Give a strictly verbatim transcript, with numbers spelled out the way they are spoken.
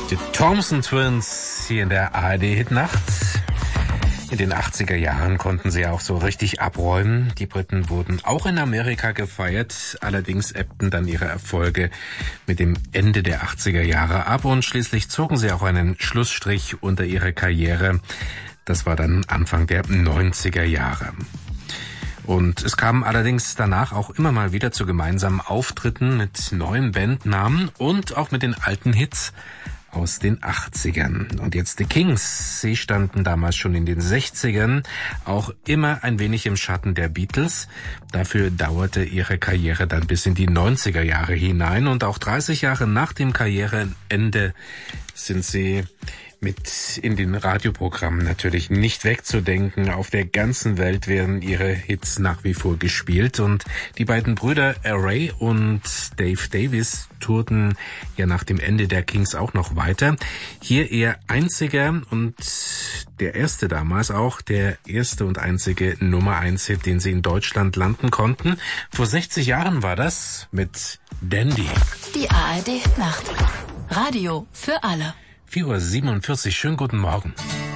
Die Thompson Twins hier in der A R D-Hitnacht. In den achtziger Jahren konnten sie auch so richtig abräumen. Die Briten wurden auch in Amerika gefeiert. Allerdings ebbten dann ihre Erfolge mit dem Ende der achtziger Jahre ab und schließlich zogen sie auch einen Schlussstrich unter ihre Karriere. Das war dann Anfang der neunziger Jahre. Und es kam allerdings danach auch immer mal wieder zu gemeinsamen Auftritten mit neuen Bandnamen und auch mit den alten Hits aus den achtzigern. Und jetzt die Kings. Sie standen damals schon in den sechzigern auch immer ein wenig im Schatten der Beatles. Dafür dauerte ihre Karriere dann bis in die neunziger Jahre hinein. Und auch dreißig Jahre nach dem Karriereende sind sie mit in den Radioprogrammen natürlich nicht wegzudenken. Auf der ganzen Welt werden ihre Hits nach wie vor gespielt. Und die beiden Brüder Ray und Dave Davis tourten ja nach dem Ende der Kings auch noch weiter. Hier ihr einziger und der erste damals auch, der erste und einzige Nummer eins Hit, den sie in Deutschland landen konnten. Vor sechzig Jahren war das mit Dandy. Die A R D-Hitnacht. Radio für alle. vier Uhr siebenundvierzig, schönen guten Morgen.